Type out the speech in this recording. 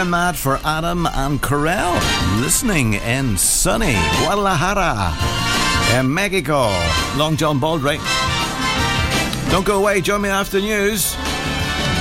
Going Mad for Adam and Corel, listening in sunny Guadalajara in Mexico. Long John Baldry. Don't go away, join me after news.